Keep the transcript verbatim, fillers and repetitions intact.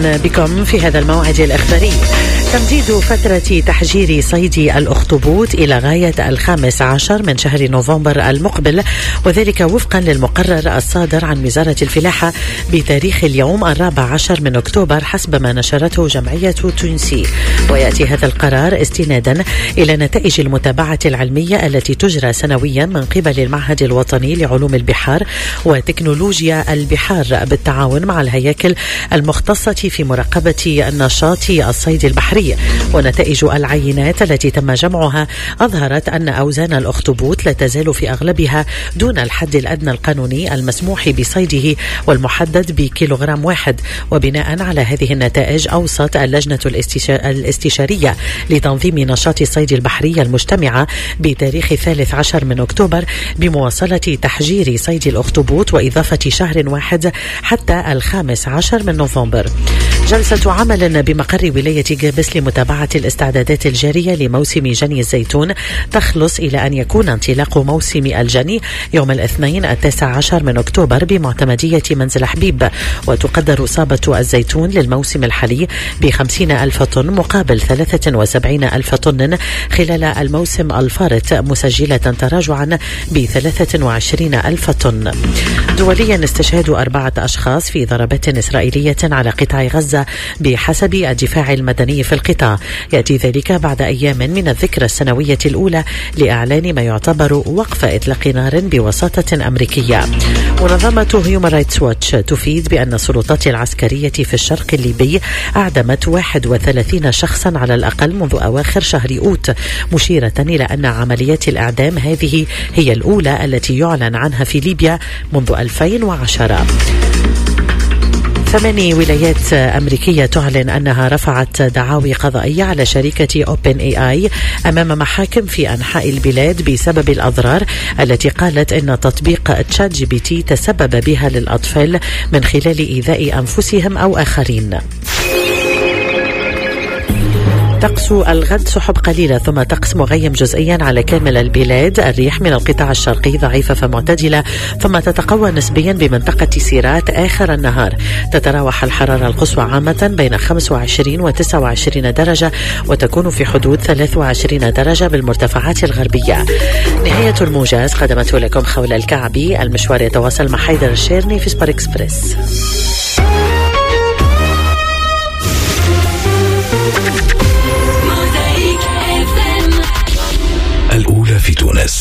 أهلا بكم في هذا الموعد الإخباري. تمديد فترة تحجير صيد الأخطبوط إلى غاية الخامس عشر من شهر نوفمبر المقبل، وذلك وفقا للمقرر الصادر عن وزارة الفلاحة بتاريخ اليوم الرابع عشر من أكتوبر حسب ما نشرته جمعية تونسي. ويأتي هذا القرار استنادا إلى نتائج المتابعة العلمية التي تجرى سنويا من قبل المعهد الوطني لعلوم البحار وتكنولوجيا البحار بالتعاون مع الهياكل المختصة في مراقبة النشاط الصيد البحري. ونتائج العينات التي تم جمعها أظهرت أن أوزان الأخطبوط لا تزال في أغلبها دون الحد الأدنى القانوني المسموح بصيده والمحدد بكيلوغرام واحد. وبناء على هذه النتائج أوصت اللجنة الاستشارية لتنظيم نشاط الصيد البحري المجتمعة بتاريخ الثالث عشر من أكتوبر بمواصلة تحجير صيد الأخطبوط وإضافة شهر واحد حتى الخامس عشر من نوفمبر. جلسة عمل بمقر ولاية جابس لمتابعة الاستعدادات الجارية لموسم جني الزيتون تخلص إلى أن يكون انطلاق موسم الجني يوم الاثنين التاسع عشر من أكتوبر بمعتمدية منزل حبيب. وتقدر إصابة الزيتون للموسم الحالي بخمسين ألف طن مقابل ثلاثة وسبعين ألف طن خلال الموسم الفارط، مسجلة تراجعا بثلاثة وعشرين ألف طن. دوليا استشهاد أربعة أشخاص في ضربات إسرائيلية على قطاع غزة بحسب الدفاع المدني في القطاع. يأتي ذلك بعد أيام من الذكرى السنوية الأولى لإعلان ما يعتبر وقف إطلاق نار بوساطة أمريكية. منظمة هيومان رايتس واتش تفيد بأن السلطات العسكرية في الشرق الليبي أعدمت واحد وثلاثين شخصا على الأقل منذ أواخر شهر أوت، مشيرة إلى أن عمليات الإعدام هذه هي الأولى التي يعلن عنها في ليبيا منذ ألفين وعشرة. ثماني ولايات أمريكية تعلن أنها رفعت دعاوي قضائية على شركة أوبن إي آي أمام محاكم في أنحاء البلاد بسبب الأضرار التي قالت أن تطبيق تشات جي بي تي تسبب بها للأطفال من خلال إيذاء أنفسهم أو آخرين. طقس الغد سحب قليلة ثم طقس مغيم جزئيا على كامل البلاد. الريح من القطاع الشرقي ضعيفة فمعتدلة ثم تتقوى نسبيا بمنطقة سيرات آخر النهار. تتراوح الحرارة القصوى عامة بين خمسة وعشرين و تسعة وعشرين درجة وتكون في حدود ثلاثة وعشرين درجة بالمرتفعات الغربية. نهاية الموجز قدمته لكم خولة الكعبي. المشوار يتواصل مع حيدر الشيرني في سبار إكسبريس. الأولى في تونس.